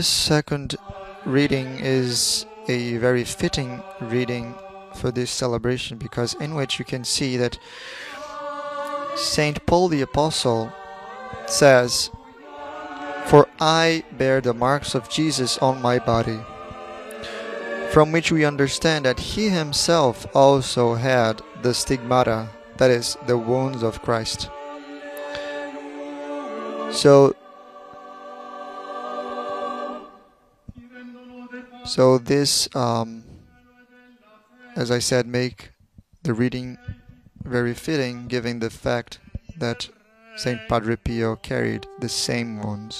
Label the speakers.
Speaker 1: Second reading is a very fitting reading for this celebration, because in which you can see that Saint Paul the Apostle says, "For I bear the marks of Jesus on my body," from which we understand that he himself also had the stigmata, that is, the wounds of Christ. So this, as I said, make the reading very fitting, given the fact that Saint Padre Pio carried the same wounds.